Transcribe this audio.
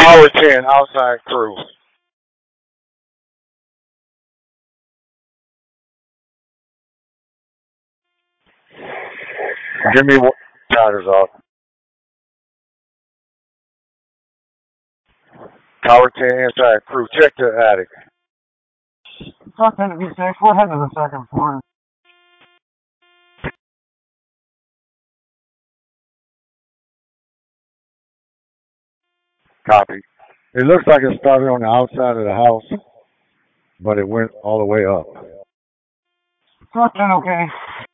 Tower 10, outside crew. Give me what titles off. Tower 10, inside crew. Check the attic. Truck 10 to V6, we're heading to the second floor. Copy. It looks like it started on the outside of the house, but it went all the way up. Truck 10, okay.